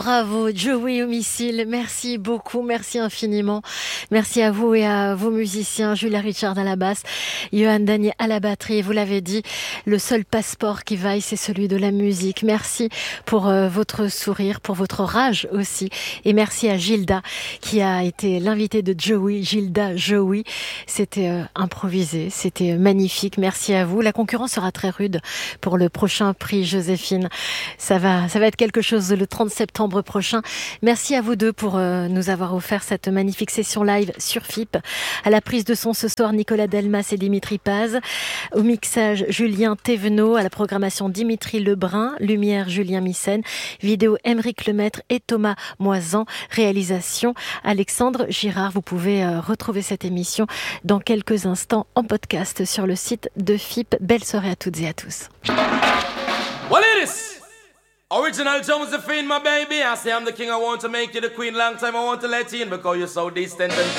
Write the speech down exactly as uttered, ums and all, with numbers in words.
Bravo, Joey Homicile, merci beaucoup, merci infiniment. Merci à vous et à vos musiciens, Julia Richard à la basse, Johan Danier à la batterie. Vous l'avez dit, le seul passeport qui vaille, c'est celui de la musique. Merci pour euh, votre sourire, pour votre rage aussi. Et merci à Gilda, qui a été l'invitée de Joey, Gilda Joey. C'était euh, improvisé, c'était magnifique. Merci à vous. La concurrence sera très rude pour le prochain prix Joséphine. Ça va, ça va être quelque chose le trente septembre prochain. Merci à vous deux pour euh, nous avoir offert cette magnifique session live sur F I P. À la prise de son ce soir, Nicolas Delmas et Dimitri Paz. Au mixage, Julien Thévenot. À la programmation, Dimitri Lebrun. Lumière, Julien Missen. Vidéo, Émeric Lemaître et Thomas Moisan. Réalisation, Alexandre Girard. Vous pouvez euh, retrouver cette émission dans quelques instants en podcast sur le site de F I P. Belle soirée à toutes et à tous. Well, it is original Josephine, my baby. I say I'm the king, I want to make you the queen. Long time I want to let you in because you're so distant and